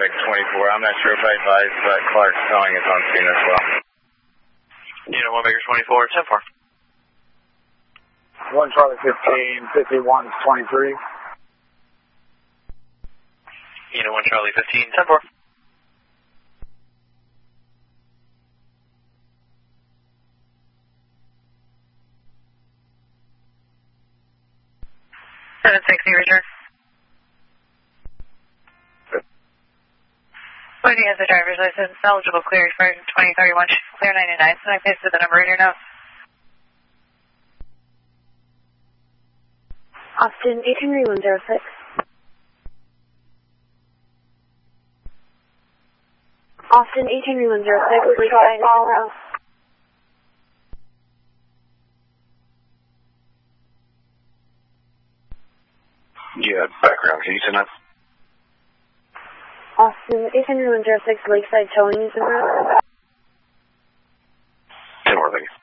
traffic 24. I'm not sure if I advised, but Clark Towing is on scene as well. Unit 1 Baker 24, 10-4. 1 Charlie 15, 51 23. Unit 1 Charlie 15, 10-4. Richard. Waiting as a driver's license, eligible clear for 2031, clear 99, so I pasted the number in your notes. Austin, 8 Henry 106. Austin, 8 Henry 106, please follow. Yeah, background, can you send that? Austin, 8 Henry 106, Lakeside Towing is in route. 10 more, thank you.